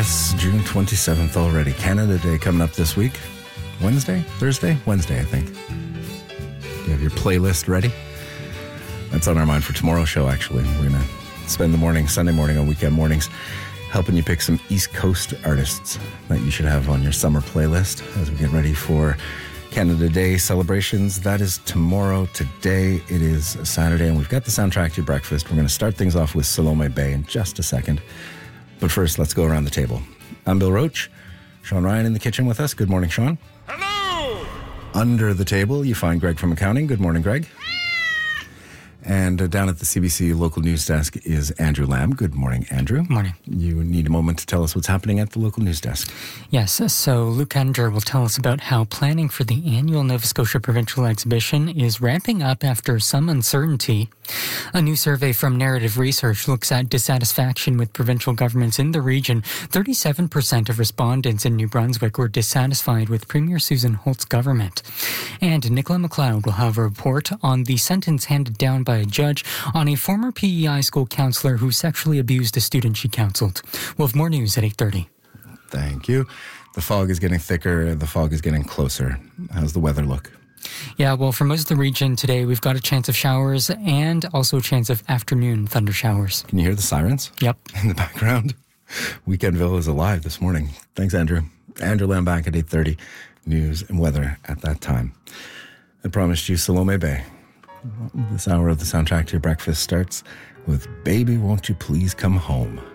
Yes, June 27th already. Canada Day coming up this week. Thursday, Wednesday, I think. Do you have your playlist ready? That's on our mind for tomorrow's show, actually. We're going to spend the morning, Sunday morning on weekend mornings, helping you pick some East Coast artists that you should have on your summer playlist as we get ready for Canada Day celebrations. That is tomorrow. Today it is Saturday, and we've got the soundtrack to your breakfast. We're going to start things off with Salome Bay in just a second. But first, let's go around the table. I'm Bill Roach. Sean Ryan in the kitchen with us. Good morning, Sean. Hello! Under the table, you find Greg from accounting. Good morning, Greg. And down at the CBC local news desk is Andrew Lamb. Good morning, Andrew. Morning. You need a moment to tell us what's happening at the local news desk. Yes, so Luke Ender will tell us about how planning for the annual Nova Scotia Provincial Exhibition is ramping up after some uncertainty. A new survey from Narrative Research looks at dissatisfaction with provincial governments in the region. 37% of respondents in New Brunswick were dissatisfied with Premier Susan Holt's government. And Nicola McLeod will have a report on the sentence handed down by a judge on a former PEI school counselor who sexually abused a student she counseled. We'll have more news at 8:30. Thank you. The fog is getting thicker. The fog is getting closer. How's the weather look? Yeah, well, for most of the region today, we've got a chance of showers and also a chance of afternoon thunder showers. Can you hear the sirens? Yep. In the background. Weekendville is alive this morning. Thanks, Andrew. Andrew Lamb back at 8:30. News and weather at that time. I promised you Salome Bay. This hour of the soundtrack to your breakfast starts with Baby Won't You Please Come Home.